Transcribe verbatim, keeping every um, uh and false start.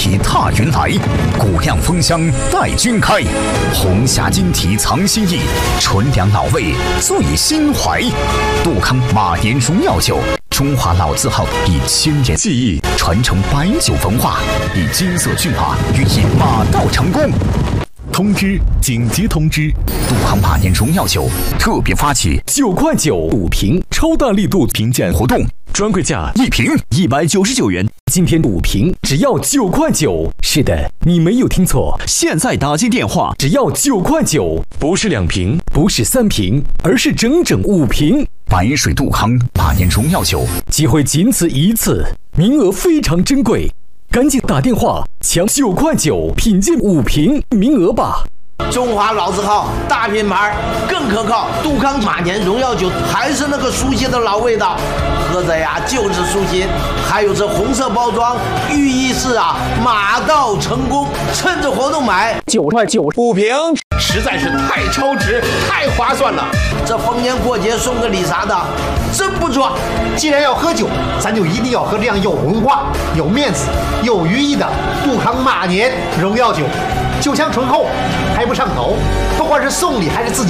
体踏云来，古酿风香待君开。红霞金体藏心意，纯粮老味醉心怀。杜康马年荣耀酒，中华老字号以千年技艺传承白酒文化，以金色骏马寓意马到成功。通知！紧急通知！杜康马年荣耀酒特别发起九块九五瓶超大力度评鉴活动，专柜价一瓶一百九十九元，今天五瓶只要九块九。是的，你没有听错，现在打进电话只要九块九，不是两瓶，不是三瓶，而是整整五瓶。 白水杜康马年荣耀酒， 机会仅此一次，名额非常珍贵。赶紧打电话抢九块九品鉴五瓶名额吧！ 中华老字号大品牌更可靠，杜康马年荣耀酒还是那个熟悉的老味道，喝着呀就是舒心。还有这红色包装，寓意是啊马到成功。趁着活动买九块九五瓶，实在是太超值，太划算了。 这逢年过节送个礼啥的，真不错。 既然要喝酒，咱就一定要喝这样有文化、有面子、有寓意的杜康马年荣耀酒，酒香醇厚，还不上头。不管是送礼还是自己